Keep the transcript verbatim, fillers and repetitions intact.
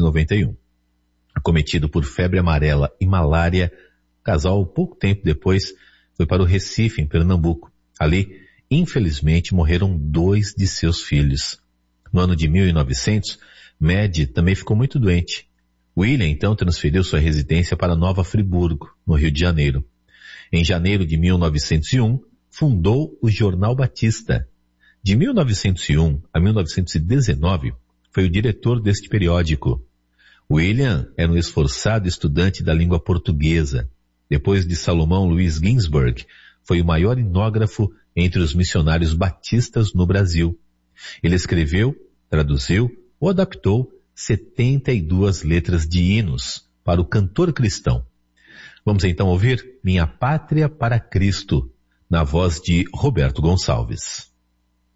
noventa e um. Acometido por febre amarela e malária, o casal, pouco tempo depois, foi para o Recife, em Pernambuco. Ali, infelizmente, morreram dois de seus filhos. No ano de mil e novecentos, Mad também ficou muito doente. William, então, transferiu sua residência para Nova Friburgo, no Rio de Janeiro. Em janeiro de mil novecentos e um, fundou o Jornal Batista. De mil novecentos e um a mil novecentos e dezenove, foi o diretor deste periódico. William era um esforçado estudante da língua portuguesa. Depois de Salomão Luiz Ginsburg, foi o maior etnógrafo entre os missionários batistas no Brasil. Ele escreveu, traduziu ou adaptou setenta e duas letras de hinos para o cantor cristão. Vamos então ouvir Minha Pátria para Cristo, na voz de Roberto Gonçalves.